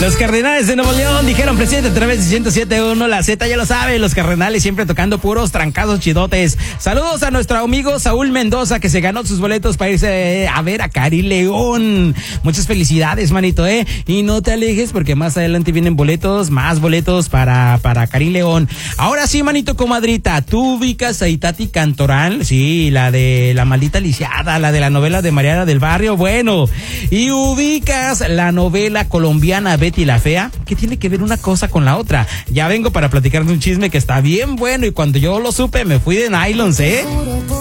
Los Cardenales de Nuevo León dijeron presente a través de 107.1. La Z ya lo sabe, los Cardenales siempre tocando puros trancados chidotes. Saludos a nuestro amigo Saúl Mendoza, que se ganó sus boletos para irse a ver a Karim León. Muchas felicidades, manito, y no te alejes porque más adelante vienen más boletos para Karim León. Ahora sí, manito comadrita, ¿tú ubicas a Itati Cantoral? Sí, la de La Maldita Lisiada, la de la novela de Mariana del Barrio. Bueno, y ubicas la novela colombiana Betty la Fea. ¿Qué tiene que ver una cosa con la otra? Ya vengo para platicar de un chisme que está bien bueno y cuando yo lo supe me fui de nylons,